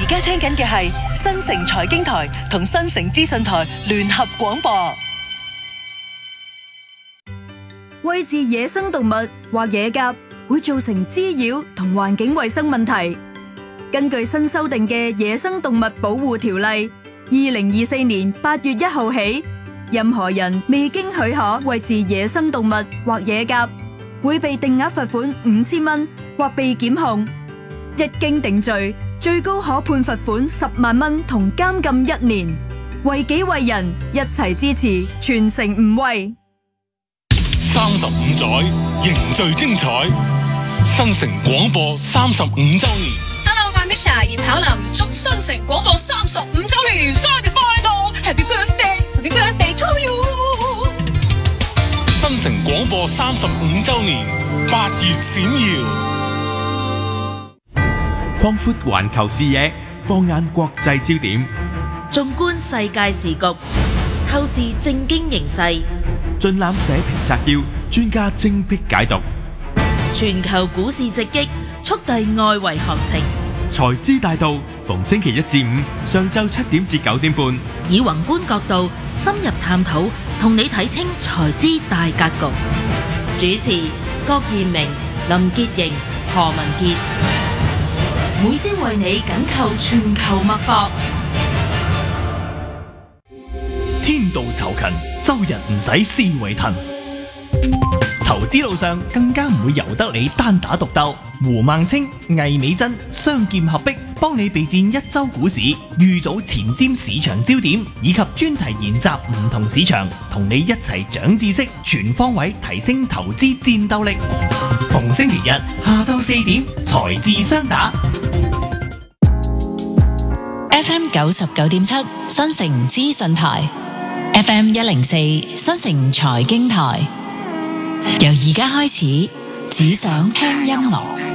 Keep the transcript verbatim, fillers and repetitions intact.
家聽緊嘅係新城財經台同新城資訊台聯合廣播。 餵飼野生動物或野鴿會造成滋擾同環境衛生問題。根據新修訂嘅《野生動物保護條例》，二零二四年八月一號起，任何人未經許可餵飼野生動物或野鴿，會被定額罰款五千蚊或被檢控。一經定罪，最高可判罰款十萬蚊同監禁一年。為己為人，一齊支持，全城唔餵。 三十五載凝聚精彩，新城廣播三十五週年。 Hello， 我係 Misha 葉巧琳，祝新城廣播三十五週年生日快樂 ！Happy birthday，Happy birthday to you！ 新城廣播三十五週年，八月閃耀， 擴闊環球視野，放眼國際焦點， 縱觀世界時局，透視政經形勢， 盡覽社評摘要，專家精闢解讀。 全球股市直擊，速遞外圍行情。 財資大道，逢星期一至五上晝七點至九點半， 以宏觀角度深入探討，同你睇清財資大格局。主持郭彥明、林潔瑩、何文傑，每朝為你緊扣全球脈搏。 天道酬勤，周日唔使思維騰。投資路上更加唔會由得你單打獨鬥。胡孟青、魏美珍雙劍合璧，幫你備戰一周股市，預早前瞻市場焦點，以及專題研習唔同市場，同你一齊長知識，全方位提升投資戰鬥力。逢星期日下晝四點，財智雙打。 F M 九十九點七新城資訊台 ，F M 一零四新城財經台。由而家開始，只想聽音樂。